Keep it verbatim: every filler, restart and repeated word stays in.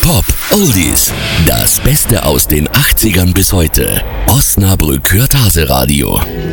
Top Oldies. Das Beste aus den achtzigern bis heute. Osnabrück hört Hase Radio.